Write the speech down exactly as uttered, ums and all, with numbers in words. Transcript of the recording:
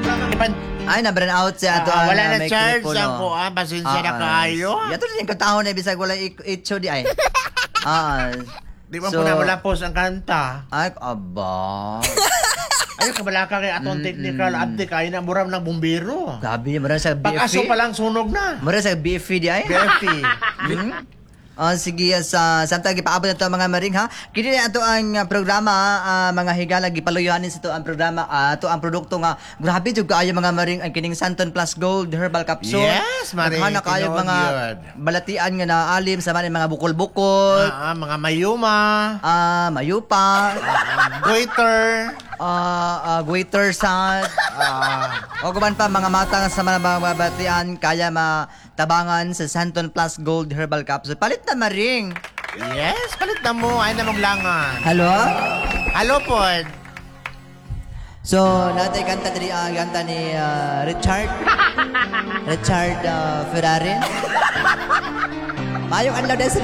Ay, na-burn out siya. Ato, Ah, ang, wala ah, na may charge telepono. ang kuan, pasensya na kayo. Yato rin yung katahon na bisag wala ik- itso di ay. Ah. Di ba so, po na wala po ang kanta? Ay, aba. Ayaw kabalaka kay atong technical update kayo na muram ng bumbiro. Gabi, mara sa B F Pag-aso E. pa lang sunog na. Mara sa B F E di ay. B F E. Hmm? Oh, sige, sa samtang gipaabot na to mga maring ha. Kini na ato ang uh, programa, ah, mga higala gipaluyuhanin sa to ang programa, ah, to ang produkto nga grabe jud kaayo mga maring ang kining Santon Plus Gold Herbal Capsule. Yes, maring, Naghana kaayo tinuod mga yun. balatian nga naalim sa mga mga bukol-bukol, Ah, ah, mga mayuma, ah, mayupa, ah, goiter, ah, uh, waiter sad, ah, o kuman pa mga matang sa mga babatian kaya matabangan sa Santon Plus Gold Herbal Capsule. Palit na maring. yes, palit na mo, ay na maglangan. Hello? Hello po. So, natay kanta diri ang kanta ni ah, Richard. Richard ah, Ferrari. Mayong adlaw des